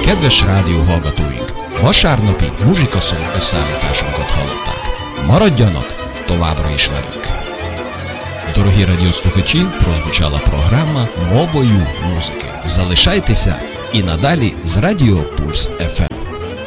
Kedves rádióhallgatóink, vasárnapi muzsikaszó összeállításunkat hallották. Maradjanak továbbra is velünk! Дорогі радіослухачі, прозвучала програма «Мовою музики». Залишайтеся і надалі з Радіо Пульс ФМ.